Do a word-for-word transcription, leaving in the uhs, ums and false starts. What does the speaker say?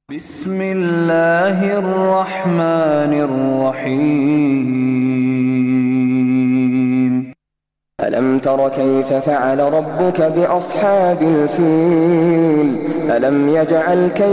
بسم الله الرحمن الرحيم. ألم تر كيف فعل ربك بأصحاب الفيل؟ ألم يجعل كيد